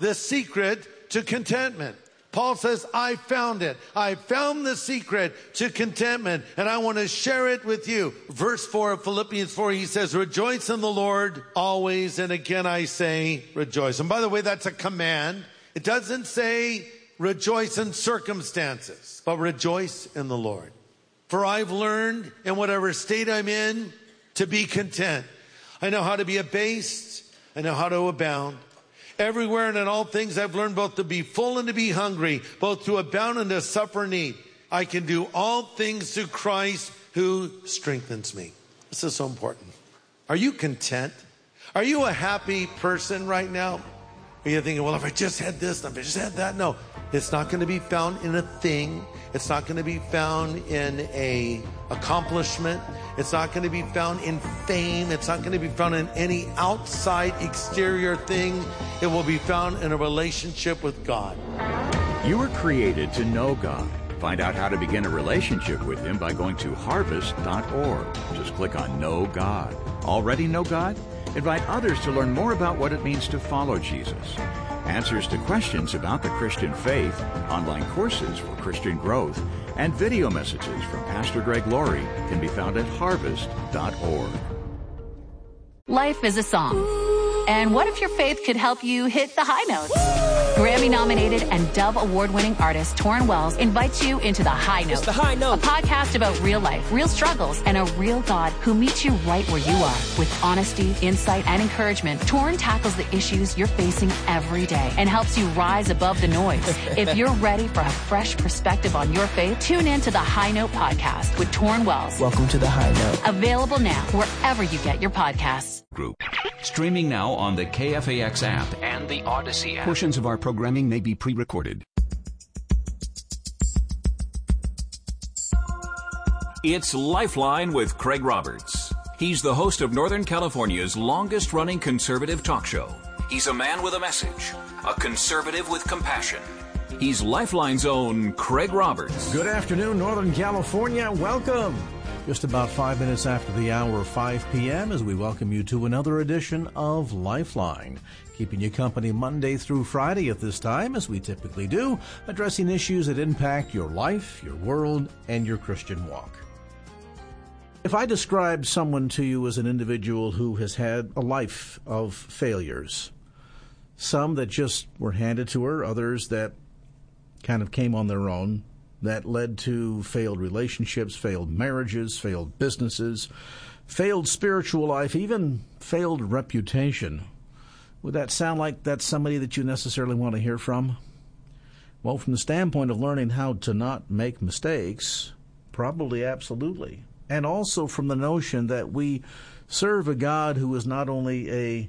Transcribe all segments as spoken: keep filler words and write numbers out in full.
the secret to contentment. Paul says, I found it. I found the secret to contentment, and I want to share it with you. Verse four of Philippians four, he says, rejoice in the Lord always, and again I say rejoice. And by the way, that's a command. It doesn't say rejoice in circumstances, but rejoice in the Lord. For I've learned in whatever state I'm in to be content. I know how to be abased. I know how to abound. Everywhere and in all things I've learned both to be full and to be hungry, both to abound and to suffer need. I can do all things through Christ who strengthens me. This is so important. Are you content? Are you a happy person right now? Are you thinking, well, if I just had this, if I just had that? No, it's not going to be found in a thing. It's not going to be found in a accomplishment. It's not going to be found in fame. It's not going to be found in any outside exterior thing. It will be found in a relationship with God. You were created to know God. Find out how to begin a relationship with Him by going to harvest dot org. Just click on Know God. Already know God? Invite others to learn more about what it means to follow Jesus. Answers to questions about the Christian faith, online courses for Christian growth, and video messages from Pastor Greg Laurie can be found at harvest dot org. Life is a song. And what if your faith could help you hit the high notes? Grammy-nominated and Dove Award-winning artist Torrin Wells invites you into The High Note. It's The High Note. A podcast about real life, real struggles, and a real God who meets you right where you are. With honesty, insight, and encouragement, Torrin tackles the issues you're facing every day and helps you rise above the noise. If you're ready for a fresh perspective on your faith, tune in to The High Note podcast with Torrin Wells. Welcome to The High Note. Available now wherever you get your podcasts. Group. Streaming now on the K F A X app and the Odyssey app. Portions of our programming may be pre-recorded. It's Lifeline with Craig Roberts. He's the host of Northern California's longest-running conservative talk show. He's a man with a message, a conservative with compassion. He's Lifeline's own Craig Roberts. Good afternoon, Northern California. Welcome. Just about five minutes after the hour of five p.m. as we welcome you to another edition of Lifeline. Keeping you company Monday through Friday at this time, as we typically do, addressing issues that impact your life, your world, and your Christian walk. If I described someone to you as an individual who has had a life of failures, some that just were handed to her, others that kind of came on their own, that led to failed relationships, failed marriages, failed businesses, failed spiritual life, even failed reputation. Would that sound like that's somebody that you necessarily want to hear from? Well, from the standpoint of learning how to not make mistakes, probably absolutely. And also from the notion that we serve a God who is not only a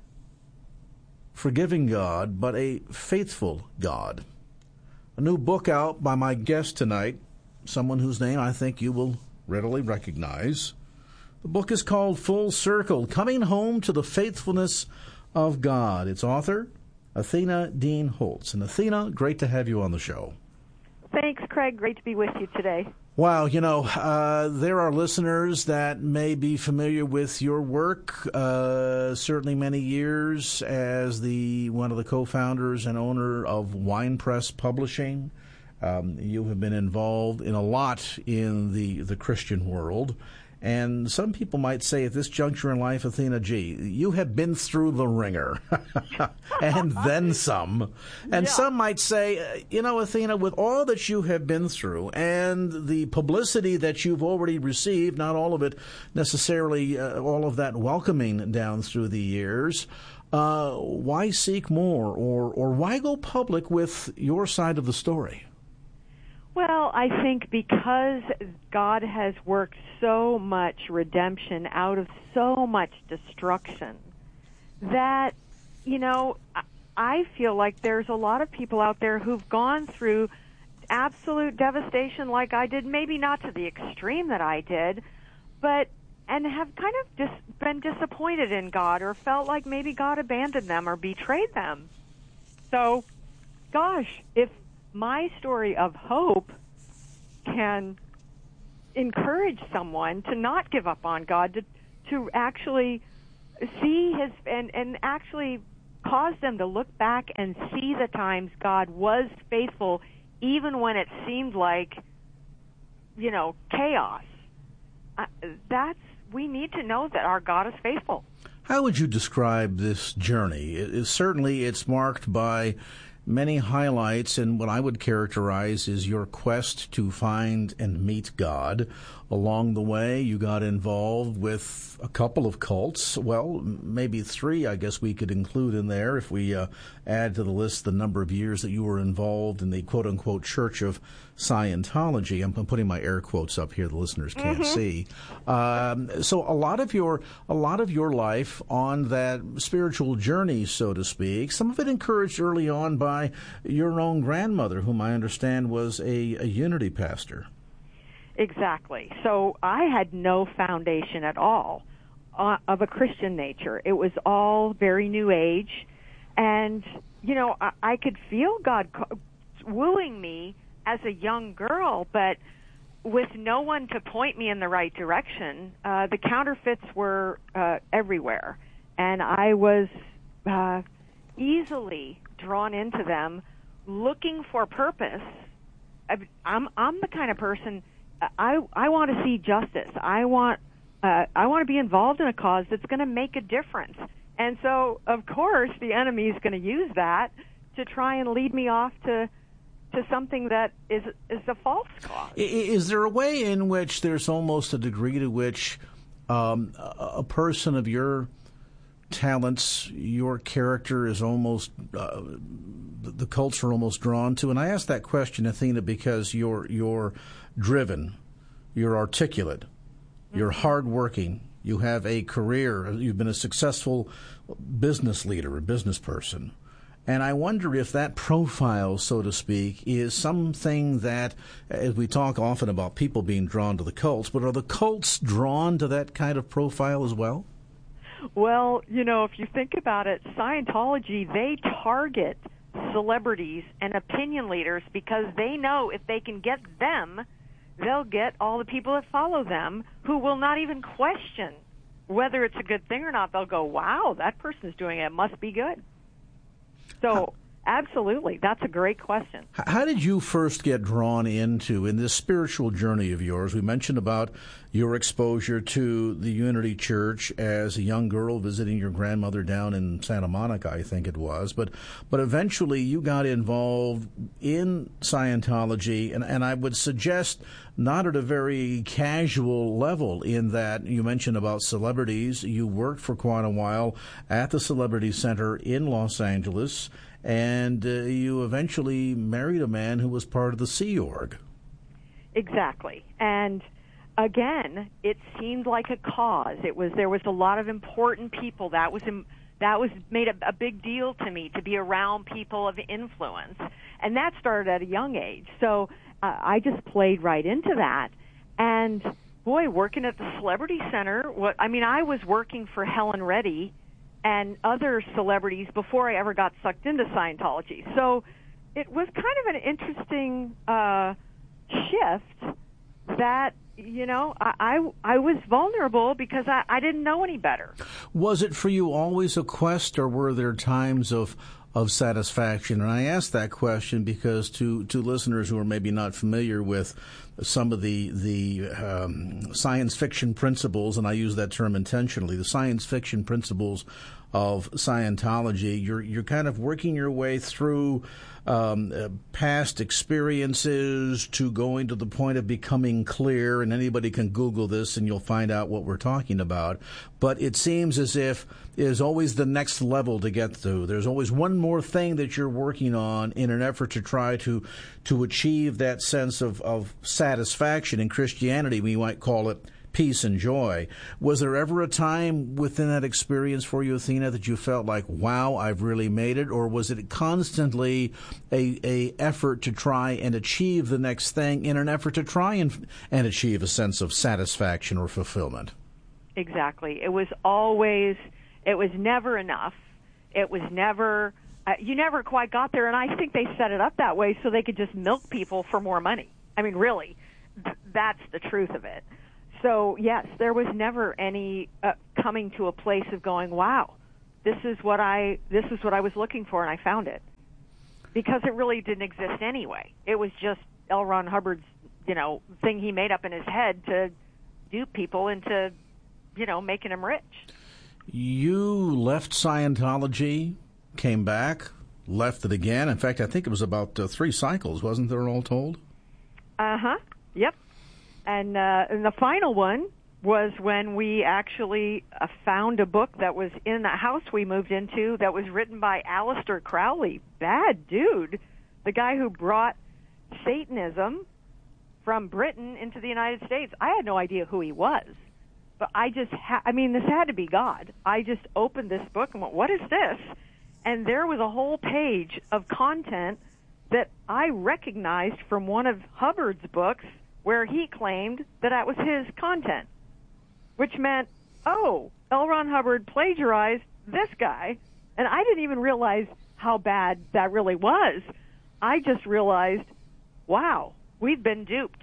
forgiving God, but a faithful God. A new book out by my guest tonight, someone whose name I think you will readily recognize. The book is called Full Circle, Coming Home to the Faithfulness of God. Its author, Athena Dean Holtz. And Athena, great to have you on the show. Thanks, Craig. Great to be with you today. Wow, you know, uh, there are listeners that may be familiar with your work, uh, certainly many years as the one of the co-founders and owner of Wine Press Publishing. Um, you have been involved in a lot in the, the Christian world. And some people might say at this juncture in life, Athena, gee, you have been through the ringer, and then some. And yeah. Some might say, you know, Athena, with all that you have been through and the publicity that you've already received, not all of it necessarily uh, all of that welcoming down through the years, uh, why seek more, or, or why go public with your side of the story? Well, I think because God has worked so much redemption out of so much destruction that, you know, I feel like there's a lot of people out there who've gone through absolute devastation like I did, maybe not to the extreme that I did, but and have kind of dis- been disappointed in God or felt like maybe God abandoned them or betrayed them. So, gosh, if my story of hope can encourage someone to not give up on God, to to actually see His and, and actually caused them to look back and see the times God was faithful, even when it seemed like, you know, chaos. Uh, that's we need to know that our God is faithful. How would you describe this journey? It, it, certainly, it's marked by many highlights, and what I would characterize is your quest to find and meet God. Along the way, you got involved with a couple of cults. Well, maybe three, I guess we could include in there if we uh, add to the list the number of years that you were involved in the quote-unquote Church of Scientology. I'm putting my air quotes up here; the listeners can't mm-hmm. see. Um, so, a lot of your a lot of your life on that spiritual journey, so to speak, some of it encouraged early on by your own grandmother, whom I understand was a, a Unity pastor. Exactly. So I had no foundation at all uh, of a Christian nature. It was all very New Age. And, you know, I, I could feel God wooing me as a young girl, but with no one to point me in the right direction, uh, the counterfeits were uh, everywhere. And I was uh, easily drawn into them, looking for purpose. I'm, I'm the kind of person... I I want to see justice. I want uh, I want to be involved in a cause that's going to make a difference. And so, of course, the enemy is going to use that to try and lead me off to to something that is is a false cause. Is there a way in which there's almost a degree to which um, a person of your talents, your character is almost uh, the cults are almost drawn to? And I ask that question, Athena, because you're you're driven, you're articulate, you're hardworking, you have a career, you've been a successful business leader, a business person. And I wonder if that profile, so to speak, is something that, as we talk often about people being drawn to the cults, but are the cults drawn to that kind of profile as well? Well, you know, if you think about it, Scientology, they target celebrities and opinion leaders because they know if they can get them, they'll get all the people that follow them who will not even question whether it's a good thing or not. They'll go, wow, that person's doing it. It must be good. So, absolutely, that's a great question. How did you first get drawn into, in this spiritual journey of yours? We mentioned about your exposure to the Unity Church as a young girl visiting your grandmother down in Santa Monica, I think it was. But but eventually you got involved in Scientology, and, and I would suggest not at a very casual level, in that you mentioned about celebrities. You worked for quite a while at the Celebrity Center in Los Angeles, and uh, you eventually married a man who was part of the Sea Org. Exactly. And again, it seemed like a cause. It was there was a lot of important people. That was that was made a, a big deal to me, to be around people of influence. And that started at a young age. So uh, I just played right into that. And boy, working at the Celebrity Center, what I mean, I was working for Helen Reddy and other celebrities before I ever got sucked into Scientology. So it was kind of an interesting uh, shift that, you know, I, I, I was vulnerable because I, I didn't know any better. Was it for you always a quest, or were there times of of satisfaction? And I ask that question because to, to listeners who are maybe not familiar with some of the the um, science fiction principles, and I use that term intentionally, the science fiction principles of Scientology, you're you're kind of working your way through um, uh, past experiences to going to the point of becoming clear, and anybody can Google this and you'll find out what we're talking about. But it seems as if there's always the next level to get to. There's always one more thing that you're working on in an effort to try to to achieve that sense of, of satisfaction. In Christianity, we might call it peace and joy. Was there ever a time within that experience for you, Athena, that you felt like, wow, I've really made it? Or was it constantly a, a effort to try and achieve the next thing in an effort to try and, and achieve a sense of satisfaction or fulfillment? Exactly. It was always, it was never enough. It was never, uh, you never quite got there. And I think they set it up that way so they could just milk people for more money. I mean, really, th- that's the truth of it. So, yes, there was never any uh, coming to a place of going, wow, this is what I this is what I was looking for, and I found it. Because it really didn't exist anyway. It was just L. Ron Hubbard's, you know, thing he made up in his head to dupe people into, you know, making them rich. You left Scientology, came back, left it again. In fact, I think it was about uh, three cycles, wasn't there, all told? Uh-huh. Yep. And, uh, and the final one was when we actually uh, found a book that was in the house we moved into that was written by Aleister Crowley. Bad dude. The guy who brought Satanism from Britain into the United States. I had no idea who he was. But I just, ha- I mean, this had to be God. I just opened this book and went, what is this? And there was a whole page of content that I recognized from one of Hubbard's books where he claimed that that was his content. Which meant, oh, L. Ron Hubbard plagiarized this guy, and I didn't even realize how bad that really was. I just realized, wow, we've been duped.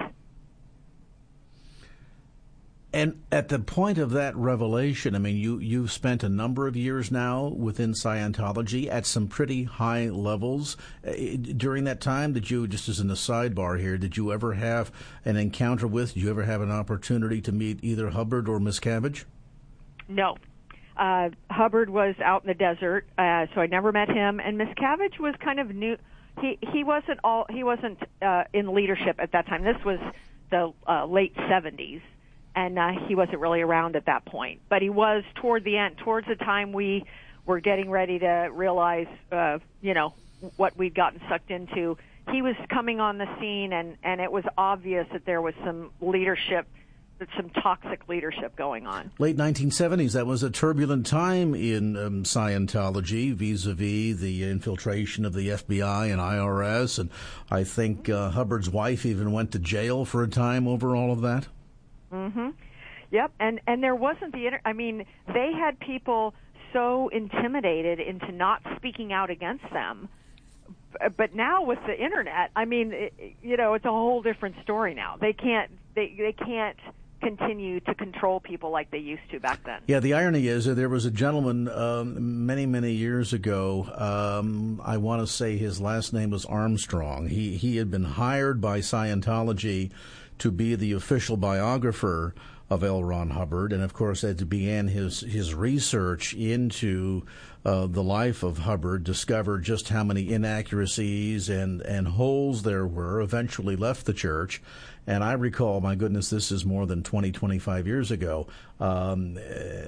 And at the point of that revelation, I mean, you, you've spent a number of years now within Scientology at some pretty high levels. Uh, during that time, did you, just as in a sidebar here, did you ever have an encounter with, did you ever have an opportunity to meet either Hubbard or Miscavige? No. Uh, Hubbard was out in the desert, uh, so I never met him. And Miscavige was kind of new. He he wasn't all he wasn't uh, in leadership at that time. This was the uh, late seventies. And uh, he wasn't really around at that point. But he was toward the end, towards the time we were getting ready to realize, uh, you know, what we'd gotten sucked into. He was coming on the scene, and, and it was obvious that there was some leadership, some toxic leadership going on. Late nineteen seventies, that was a turbulent time in um, Scientology vis-a-vis the infiltration of the F B I and I R S. And I think uh, Hubbard's wife even went to jail for a time over all of that. Mm-hmm. Yep, and and there wasn't the inter- I mean, they had people so intimidated into not speaking out against them. But now with the internet, I mean, it, you know, it's a whole different story now. They can't they they can't continue to control people like they used to back then. Yeah, the irony is that there was a gentleman um, many, many years ago. Um, I want to say his last name was Armstrong. He he had been hired by Scientology to be the official biographer of L. Ron Hubbard, and of course, as he began his his research into uh, the life of Hubbard, discovered just how many inaccuracies and and holes there were. Eventually, left the church, and I recall, my goodness, this is more than twenty, twenty-five years ago. Um,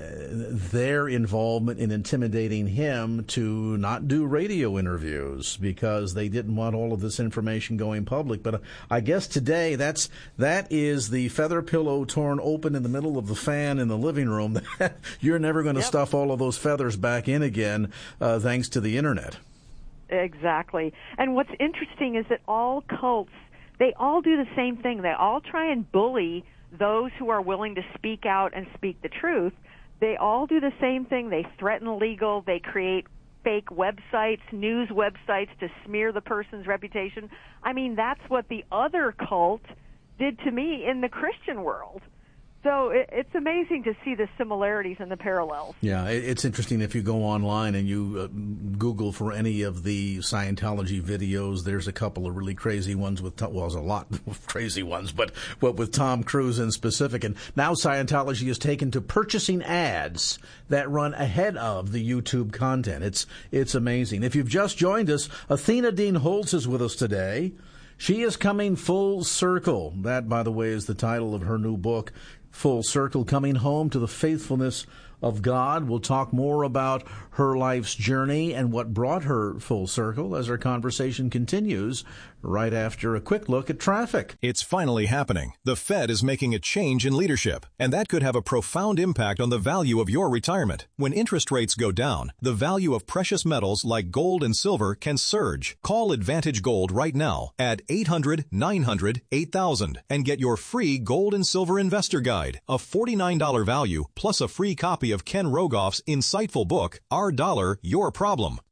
their involvement in intimidating him to not do radio interviews because they didn't want all of this information going public. But I guess today that's that is the feather pillow torn open in the middle of the fan in the living room. You're never going to yep. stuff all of those feathers back in again, uh, thanks to the internet. Exactly. And what's interesting is that all cults, they all do the same thing. They all try and bully those who are willing to speak out and speak the truth. They all do the same thing. They threaten legal. They create fake websites, news websites to smear the person's reputation. I mean, that's what the other cult did to me in the Christian world. So it, it's amazing to see the similarities and the parallels. Yeah, it's interesting if you go online and you uh, Google for any of the Scientology videos. There's a couple of really crazy ones with, well, there's a lot of crazy ones, but, but with Tom Cruise in specific. And now Scientology is taken to purchasing ads that run ahead of the YouTube content. It's it's amazing. If you've just joined us, Athena Dean Holtz is with us today. She is coming full circle. That, by the way, is the title of her new book, Full Circle, Coming Home to the Faithfulness of God. We'll talk more about her life's journey and what brought her full circle as our conversation continues right after a quick look at traffic. It's finally happening. The Fed is making a change in leadership, and that could have a profound impact on the value of your retirement. When interest rates go down, the value of precious metals like gold and silver can surge. Call Advantage Gold right now at eight hundred, nine hundred, eight thousand and get your free Gold and Silver Investor Guide, a forty-nine dollars value plus a free copy of Ken Rogoff's insightful book, Our Dollar, Your Problem.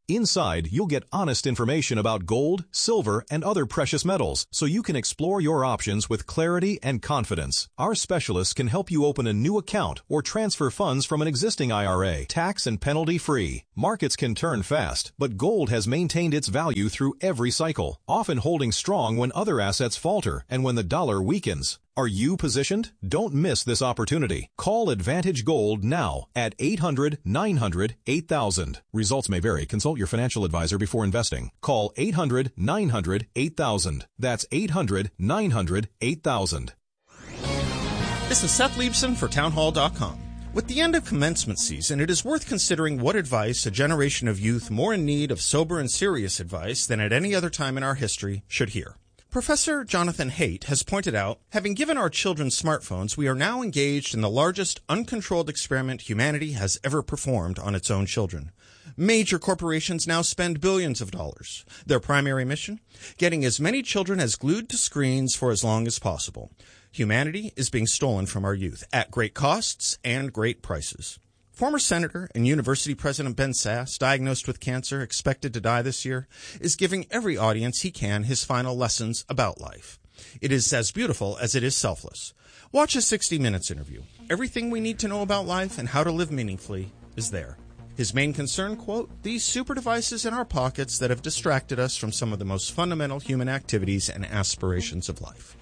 Inside, you'll get honest information about gold, silver, and other precious metals, so you can explore your options with clarity and confidence. Our specialists can help you open a new account or transfer funds from an existing I R A, tax and penalty free. Markets can turn fast, but gold has maintained its value through every cycle, often holding strong when other assets falter and when the dollar weakens. Are you positioned? Don't miss this opportunity. Call Advantage Gold now at eight hundred, nine hundred, eight thousand. Results may vary. Consult your financial advisor before investing. Call eight hundred, nine hundred, eight thousand. That's eight hundred, nine hundred, eight thousand. This is Seth Leibson for townhall dot com. With the end of commencement season, it is worth considering what advice a generation of youth more in need of sober and serious advice than at any other time in our history should hear. Professor Jonathan Haidt has pointed out, having given our children smartphones, we are now engaged in the largest uncontrolled experiment humanity has ever performed on its own children. Major corporations now spend billions of dollars. Their primary mission? Getting as many children as glued to screens for as long as possible. Humanity is being stolen from our youth at great costs and great prices. Former Senator and University President Ben Sasse, diagnosed with cancer, expected to die this year, is giving every audience he can his final lessons about life. It is as beautiful as it is selfless. Watch his sixty minutes interview. Everything we need to know about life and how to live meaningfully is there. His main concern, quote, these super devices in our pockets that have distracted us from some of the most fundamental human activities and aspirations of life.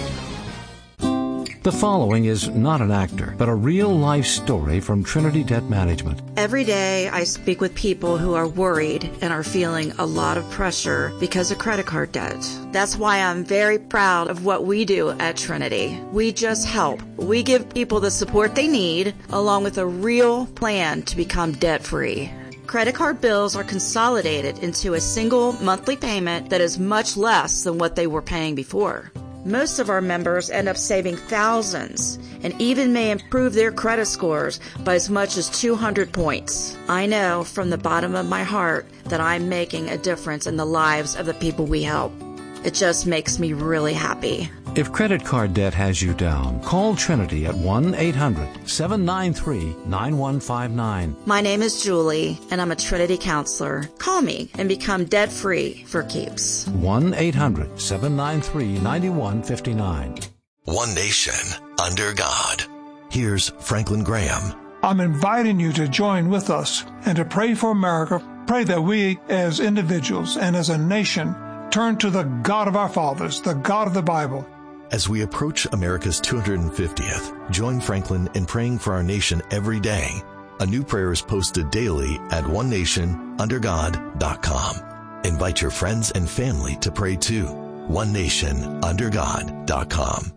The following is not an actor, but a real-life story from Trinity Debt Management. Every day I speak with people who are worried and are feeling a lot of pressure because of credit card debt. That's why I'm very proud of what we do at Trinity. We just help. We give people the support they need, along with a real plan to become debt-free. Credit card bills are consolidated into a single monthly payment that is much less than what they were paying before. Most of our members end up saving thousands and even may improve their credit scores by as much as two hundred points. I know from the bottom of my heart that I'm making a difference in the lives of the people we help. It just makes me really happy. If credit card debt has you down, call Trinity at one eight hundred, seven nine three, nine one five nine. My name is Julie, and I'm a Trinity counselor. Call me and become debt-free for keeps. one eight hundred, seven nine three, nine one five nine. One nation under God. Here's Franklin Graham. I'm inviting you to join with us and to pray for America. Pray that we as individuals and as a nation turn to the God of our fathers, the God of the Bible. As we approach America's two hundred fiftieth, join Franklin in praying for our nation every day. A new prayer is posted daily at one nation under god dot com. Invite your friends and family to pray too. one nation under god dot com.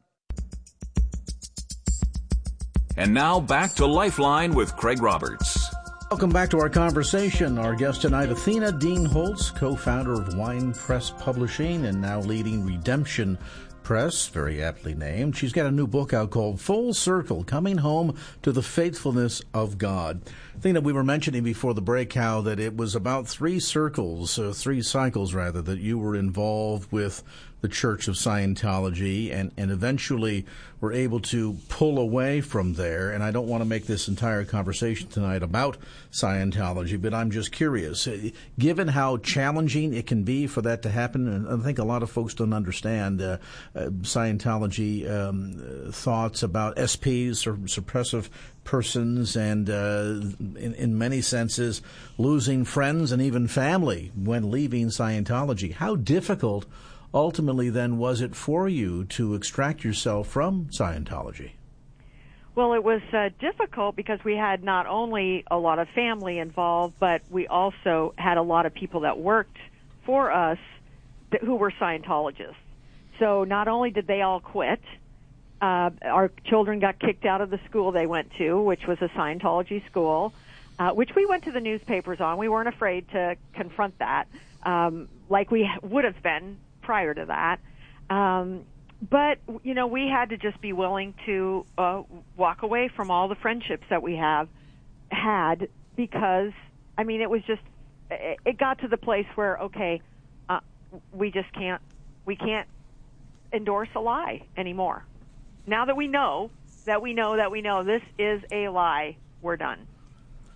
And now back to Lifeline with Craig Roberts. Welcome back to our conversation. Our guest tonight, Athena Dean Holtz, co-founder of Wine Press Publishing and now leading Redemption Press, very aptly named. She's got a new book out called Full Circle, Coming Home to the Faithfulness of God. I think that we were mentioning before the break how that it was about three circles, uh, three cycles rather, that you were involved with the Church of Scientology and, and eventually were able to pull away from there. And I don't want to make this entire conversation tonight about Scientology, but I'm just curious, given how challenging it can be for that to happen, and I think a lot of folks don't understand uh, uh, Scientology um, uh, thoughts about S Ps or suppressive persons and uh, in, in many senses losing friends and even family when leaving Scientology. How difficult ultimately then was it for you to extract yourself from Scientology? Well, it was uh, difficult because we had not only a lot of family involved, but we also had a lot of people that worked for us that, who were Scientologists. So not only did they all quit, uh, our children got kicked out of the school they went to, which was a Scientology school, uh, which we went to the newspapers on. We weren't afraid to confront that, um, like we would have been prior to that. Um, but, you know, we had to just be willing to uh, walk away from all the friendships that we have had because, I mean, it was just, it got to the place where, okay, uh, we just can't, we can't endorse a lie anymore. Now that we know, that we know, that we know this is a lie, we're done.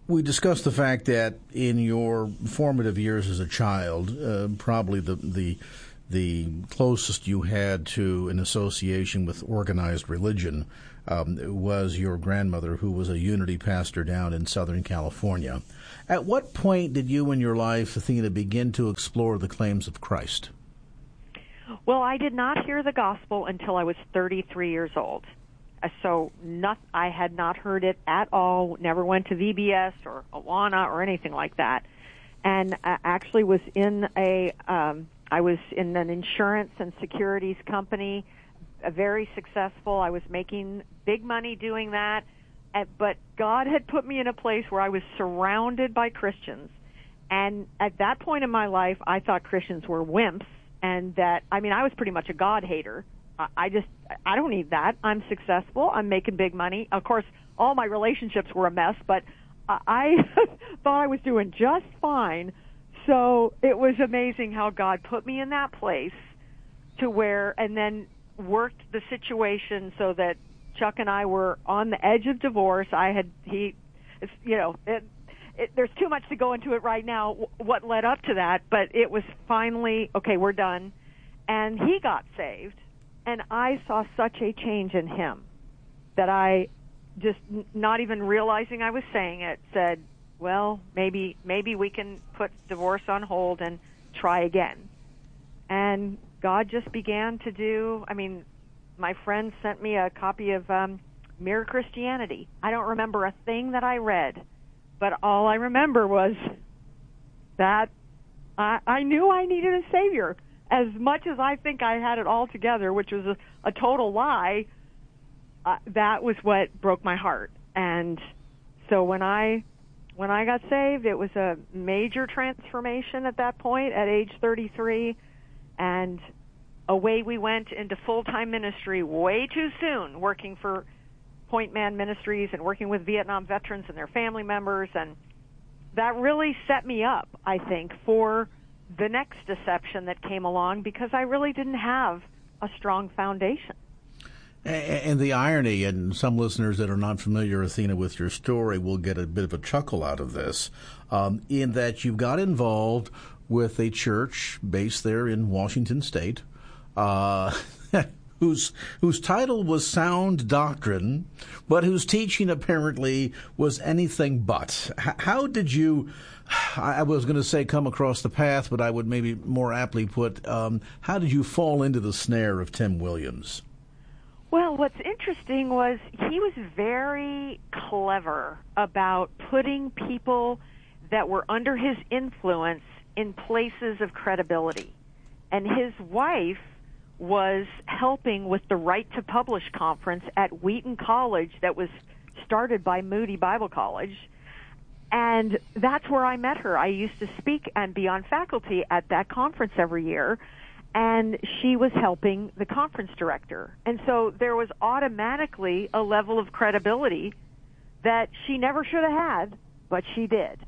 We discussed the fact that in your formative years as a child, uh, probably the, the the closest you had to an association with organized religion um, was your grandmother, who was a Unity pastor down in Southern California. At what point did you in your life, Athena, begin to explore the claims of Christ? Well, I did not hear the gospel until I was thirty-three years old. So not, I had not heard it at all, never went to V B S or Awana or anything like that. And I actually was in a, um, I was in an insurance and securities company, uh, very successful. I was making big money doing that. Uh, but God had put me in a place where I was surrounded by Christians. And at that point in my life, I thought Christians were wimps. And that, I mean, I was pretty much a God hater. I just, I don't need that. I'm successful. I'm making big money. Of course, all my relationships were a mess, but I thought I was doing just fine. So it was amazing how God put me in that place to where, and then worked the situation so that Chuck and I were on the edge of divorce. I had, he, it's, you know, it, it, there's too much to go into it right now, what led up to that, but it was finally, okay, we're done. And he got saved. And I saw such a change in him that I just, not even realizing I was saying it, said, well, maybe maybe we can put divorce on hold and try again. And God just began to do, I mean, my friend sent me a copy of um, Mere Christianity. I don't remember a thing that I read, but all I remember was that I, I knew I needed a Savior. As much as I think I had it all together, which was a, a total lie, uh, that was what broke my heart. And so when I when I got saved, it was a major transformation at that point, at age thirty-three, and away we went into full-time ministry way too soon, working for Point Man Ministries and working with Vietnam veterans and their family members, and that really set me up, I think, for the next deception that came along, because I really didn't have a strong foundation. And the irony, and some listeners that are not familiar, Athena, with your story will get a bit of a chuckle out of this, um, in that you got involved with a church based there in Washington State, uh, whose whose title was Sound Doctrine, but whose teaching apparently was anything but. H- how did you... I was going to say come across the path, but I would maybe more aptly put, um, how did you fall into the snare of Tim Williams? Well, what's interesting was he was very clever about putting people that were under his influence in places of credibility. And his wife was helping with the Right to Publish conference at Wheaton College that was started by Moody Bible College. And that's where I met her. I used to speak and be on faculty at that conference every year, and she was helping the conference director. And so there was automatically a level of credibility that she never should have had, but she did.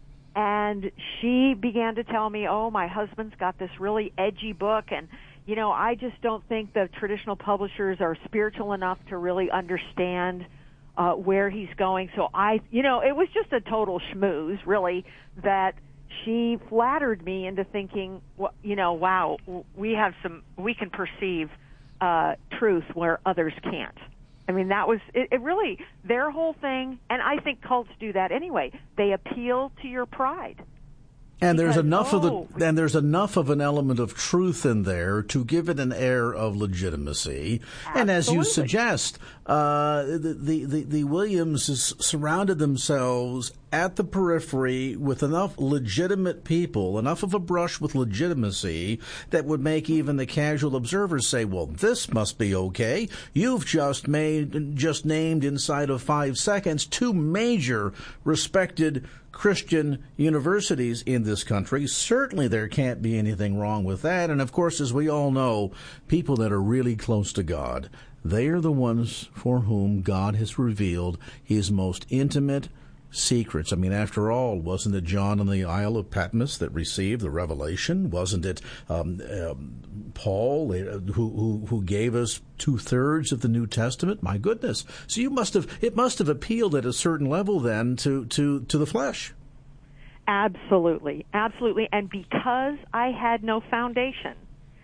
And she began to tell me, oh, my husband's got this really edgy book, and, you know, I just don't think the traditional publishers are spiritual enough to really understand Uh, where he's going. So I, you know, it was just a total schmooze, really, that she flattered me into thinking, well, you know, wow, we have some, we can perceive uh, truth where others can't. I mean, that was, it, it really, their whole thing, and I think cults do that anyway, they appeal to your pride. And there's Because, enough oh, of the and there's enough of an element of truth in there to give it an air of legitimacy. Absolutely. And as you suggest, uh, the, the the the Williamses surrounded themselves at the periphery with enough legitimate people, enough of a brush with legitimacy that would make even the casual observers say, "Well, this must be okay. You've just made just named inside of five seconds two major respected Christian universities in this country. Certainly there can't be anything wrong with that." And of course, as we all know, people that are really close to God, they are the ones for whom God has revealed his most intimate secrets. I mean, after all, wasn't it John on the Isle of Patmos that received the revelation? Wasn't it um, um, Paul uh, who, who who gave us two thirds of the New Testament? My goodness! So you must have it must have appealed at a certain level then to to to the flesh. Absolutely, absolutely. And because I had no foundation,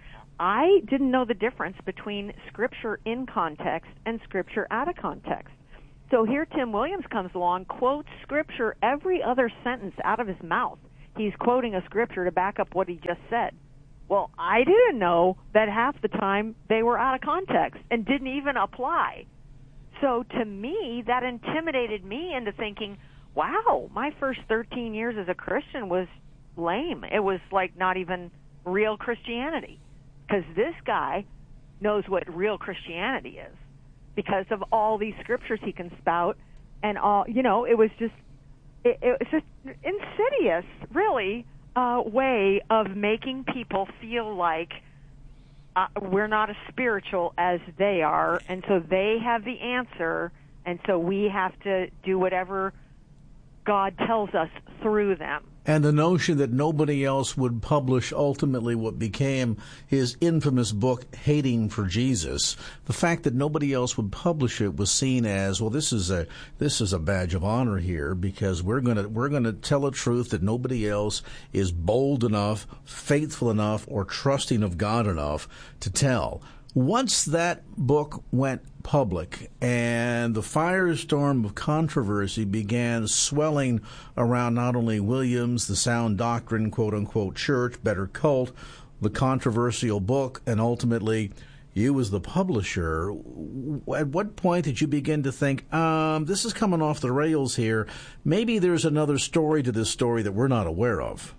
I didn't know the difference between Scripture in context and Scripture out of context. So here Tim Williams comes along, quotes Scripture every other sentence out of his mouth. He's quoting a Scripture to back up what he just said. Well, I didn't know that half the time they were out of context and didn't even apply. So to me, that intimidated me into thinking, wow, my first thirteen years as a Christian was lame. It was like not even real Christianity, because this guy knows what real Christianity is, because of all these scriptures he can spout, and all, you know, it was just, it, it was just insidious, really, uh, way of making people feel like uh, we're not as spiritual as they are, and so they have the answer, and so we have to do whatever God tells us through them. And the notion that nobody else would publish ultimately what became his infamous book, Hating for Jesus. The fact that nobody else would publish it was seen as, well, this is a this is a badge of honor here, because we're gonna we're gonna tell a truth that nobody else is bold enough, faithful enough, or trusting of God enough to tell. Once that book went public and the firestorm of controversy began swelling around not only Williams, the Sound Doctrine, quote-unquote, church, Better Cult, the controversial book, and ultimately you as the publisher, at what point did you begin to think, um, this is coming off the rails here, maybe there's another story to this story that we're not aware of?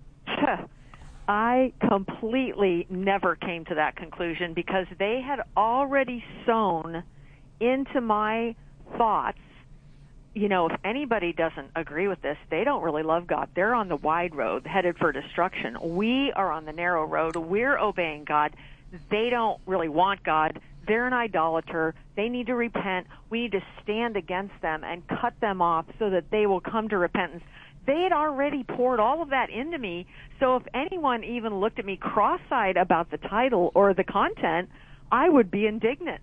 I completely never came to that conclusion, because they had already sown into my thoughts, you know, if anybody doesn't agree with this, they don't really love God. They're on the wide road headed for destruction. We are on the narrow road. We're obeying God. They don't really want God. They're an idolater. They need to repent. We need to stand against them and cut them off so that they will come to repentance. They had already poured all of that into me, so if anyone even looked at me cross-eyed about the title or the content, I would be indignant.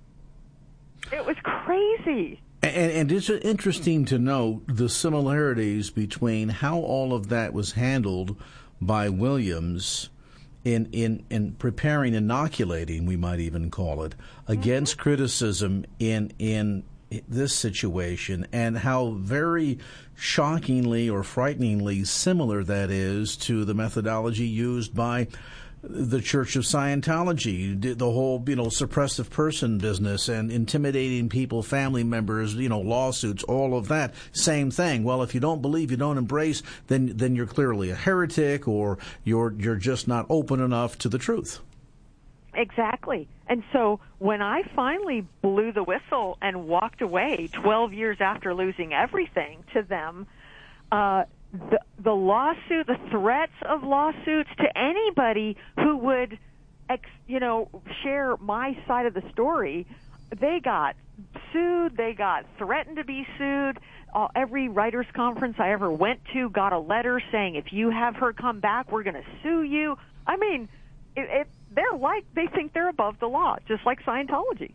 It was crazy. And, and it's interesting to note the similarities between how all of that was handled by Williams in, in, in preparing, inoculating, we might even call it, against mm-hmm. criticism in in this situation, and how very shockingly or frighteningly similar that is to the methodology used by the Church of Scientology, the whole, you know, suppressive person business and intimidating people, family members, you know, lawsuits, all of that. Same thing. Well, if you don't believe, you don't embrace, then then you're clearly a heretic, or you're you're just not open enough to the truth. Exactly. And so when I finally blew the whistle and walked away twelve years after losing everything to them, uh, the, the lawsuit, the threats of lawsuits to anybody who would, ex, you know, share my side of the story, they got sued, they got threatened to be sued. Uh, every writers' conference I ever went to got a letter saying, if you have her come back, we're going to sue you. I mean, it, it They're like, they think they're above the law, just like Scientology.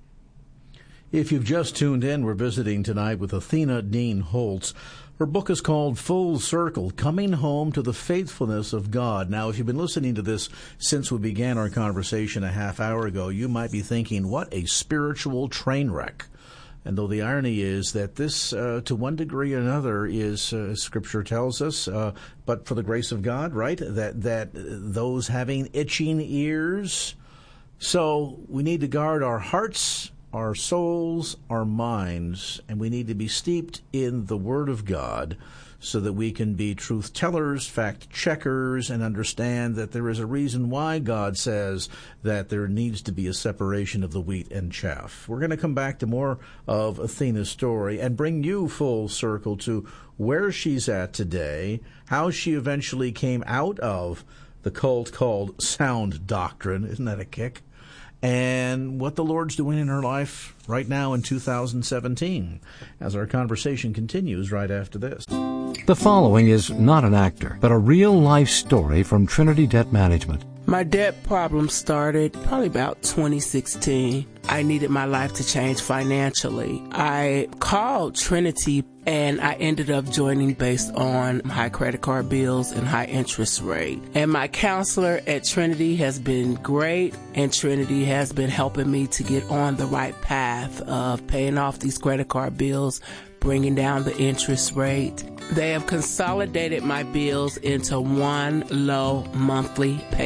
If you've just tuned in, we're visiting tonight with Athena Dean Holtz. Her book is called Full Circle, Coming Home to the Faithfulness of God. Now, if you've been listening to this since we began our conversation a half hour ago, you might be thinking, what a spiritual train wreck. And though the irony is that this, uh, to one degree or another, is, uh, Scripture tells us, uh, but for the grace of God, right, that that those having itching ears. So we need to guard our hearts, our souls, our minds, and we need to be steeped in the Word of God so that we can be truth tellers, fact checkers, and understand that there is a reason why God says that there needs to be a separation of the wheat and chaff. We're going to come back to more of Athena's story and bring you full circle to where she's at today, how she eventually came out of the cult called Sound Doctrine. Isn't that a kick? and what the Lord's doing in her life right now in two thousand seventeen, as our conversation continues right after this. The following is not an actor, but a real-life story from Trinity Debt Management. My debt problem started probably about twenty sixteen. I needed my life to change financially. I called Trinity and I ended up joining based on high credit card bills and high interest rate. And my counselor at Trinity has been great, and Trinity has been helping me to get on the right path of paying off these credit card bills, bringing down the interest rate. They have consolidated my bills into one low monthly payment.